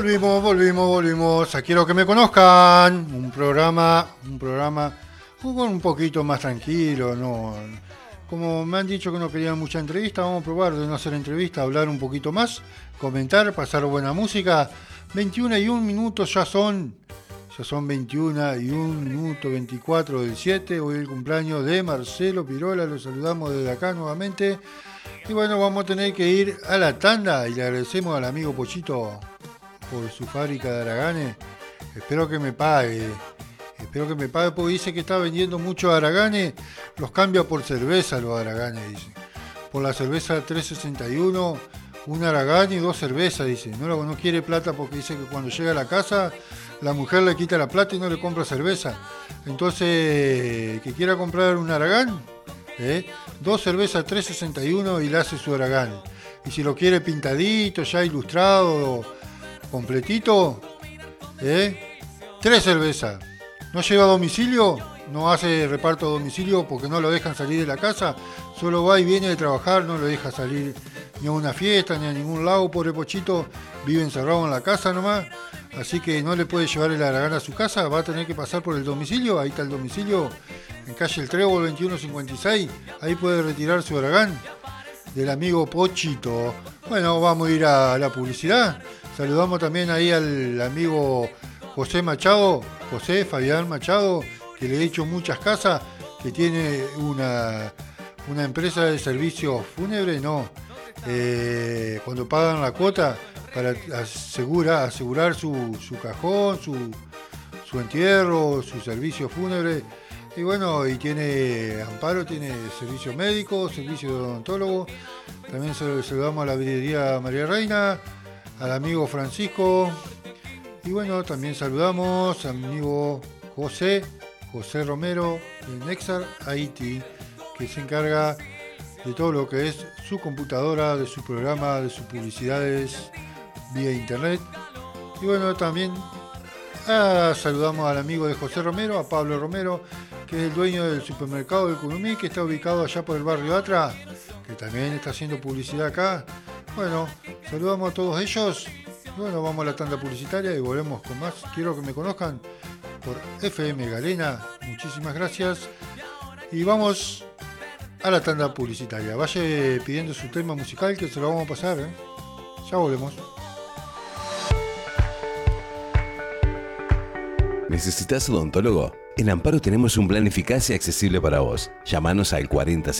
Volvimos a Quiero que me conozcan. Un programa con un poquito más tranquilo, ¿no? Como me han dicho que no querían mucha entrevista, vamos a probar de no hacer entrevista, hablar un poquito más, comentar, pasar buena música. 21 y 1 minuto ya son 21 y 1 minuto 24 del 7. Hoy el cumpleaños de Marcelo Pirola, lo saludamos desde acá nuevamente. Y bueno, vamos a tener que ir a la tanda y le agradecemos al amigo Pochito por su fábrica de haraganes. Espero que me pague porque dice que está vendiendo muchos haraganes, los cambia por cerveza los haraganes, dice. Por la cerveza 361, un haragán y 2 cervezas, dice. No quiere plata porque dice que cuando llega a la casa la mujer le quita la plata y no le compra cerveza. Entonces, que quiera comprar un haragán, 2 cervezas 361 y le hace su haragán. Y si lo quiere pintadito, ya ilustrado, completito, 3 cervezas. No lleva a domicilio, no hace reparto a domicilio porque no lo dejan salir de la casa, solo va y viene de trabajar, no lo deja salir ni a una fiesta, ni a ningún lado, pobre Pochito, vive encerrado en la casa nomás, así que no le puede llevar el haragán a su casa, va a tener que pasar por el domicilio, ahí está el domicilio, en calle El Trébol 2156, ahí puede retirar su haragán del amigo Pochito. Bueno, vamos a ir a la publicidad, saludamos también ahí al amigo José Fabián Machado, que le he hecho muchas casas, que tiene una empresa de servicios fúnebres, cuando pagan la cuota para asegurar su cajón, su entierro, su servicio fúnebre. Y bueno, y tiene amparo, tiene servicio médico, servicio de odontólogo. También saludamos a la vidriería María Reina, al amigo Francisco. Y bueno, también saludamos al amigo José Romero de Nexar Haití, que se encarga de todo lo que es su computadora, de su programa, de sus publicidades vía internet. Y bueno, también saludamos al amigo de José Romero, a Pablo Romero, que es el dueño del supermercado del Curumí, que está ubicado allá por el barrio Atra, que también está haciendo publicidad acá. Bueno, saludamos a todos ellos. Bueno, vamos a la tanda publicitaria y volvemos con más. Quiero que me conozcan por FM Galena. Muchísimas gracias. Y vamos a la tanda publicitaria. Vaya pidiendo su tema musical que se lo vamos a pasar. Ya volvemos. ¿Necesitas odontólogo? En Amparo tenemos un plan eficaz y accesible para vos. Llámanos al 40